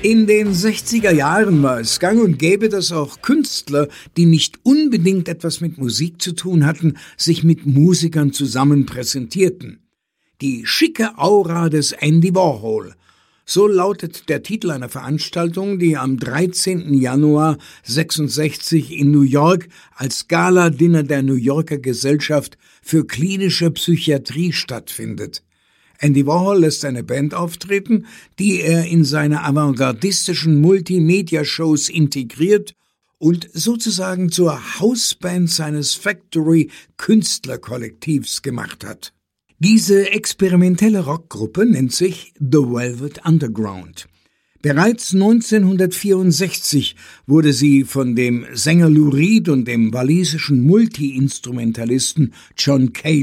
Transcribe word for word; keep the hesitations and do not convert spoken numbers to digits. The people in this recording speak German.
In den sechziger Jahren war es gang und gäbe, dass auch Künstler, die nicht unbedingt etwas mit Musik zu tun hatten, sich mit Musikern zusammen präsentierten. Die schicke Aura des Andy Warhol. So lautet der Titel einer Veranstaltung, die am dreizehnten Januar sechsundsechzig in New York als Gala-Dinner der New Yorker Gesellschaft für klinische Psychiatrie stattfindet. Andy Warhol lässt eine Band auftreten, die er in seine avantgardistischen Multimedia-Shows integriert und sozusagen zur Hausband seines Factory-Künstlerkollektivs gemacht hat. Diese experimentelle Rockgruppe nennt sich The Velvet Underground. Bereits neunzehnhundertvierundsechzig wurde sie von dem Sänger Lou Reed und dem walisischen Multi-Instrumentalisten John Cale